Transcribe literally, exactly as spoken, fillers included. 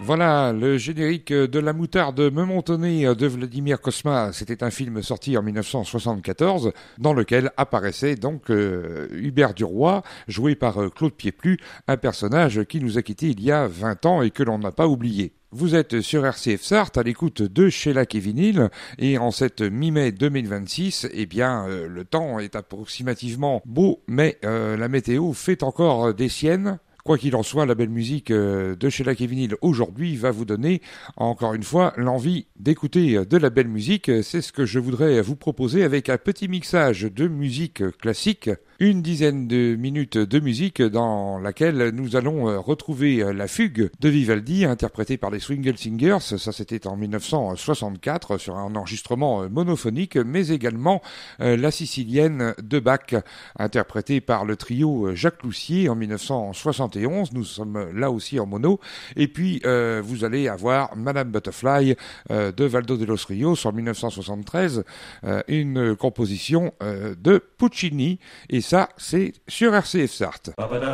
Voilà, le générique de La Moutarde me montonnait de Vladimir Cosma. C'était un film sorti en dix-neuf cent soixante-quatorze, dans lequel apparaissait donc euh, Hubert Duroy, joué par euh, Claude Pieplu, un personnage qui nous a quittés il y a vingt ans et que l'on n'a pas oublié. Vous êtes sur R C F Sarthe à l'écoute de Shellac et Vinyle, et en cette mi-mai deux mille vingt-six, eh bien, euh, le temps est approximativement beau, mais euh, la météo fait encore des siennes. Quoi qu'il en soit, la belle musique de Shellac et Vinyle aujourd'hui va vous donner, encore une fois, l'envie d'écouter de la belle musique. C'est ce que je voudrais vous proposer avec un petit mixage de musique classique, une dizaine de minutes de musique dans laquelle nous allons retrouver la fugue de Vivaldi, interprétée par les Swingle Singers. Ça, c'était en dix-neuf cent soixante-quatre sur un enregistrement monophonique, mais également la Sicilienne de Bach, interprétée par le trio Jacques Loussier en dix-neuf cent soixante et onze. Nous sommes là aussi en mono. Et puis, euh, vous allez avoir Madame Butterfly euh, de Valdo de los Rios en dix-neuf cent soixante-treize, euh, une composition euh, de Puccini. Et ça, c'est sur R C F Sarthe.